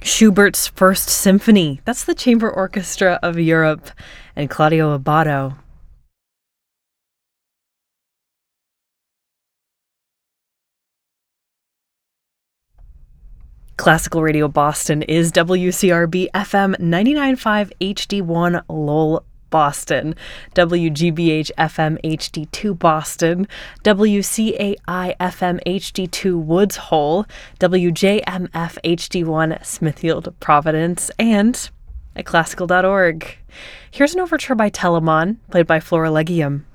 Schubert's First Symphony. That's the Chamber Orchestra of Europe. And Claudio Abbado. Classical Radio Boston is WCRB FM 99.5 HD1 Lowell, Boston, WGBH FM HD2 Boston, WCAI FM HD2 Woods Hole, WJMF HD1 Smithfield, Providence, and at classical.org. Here's an overture by Telemon, played by Flora Legium.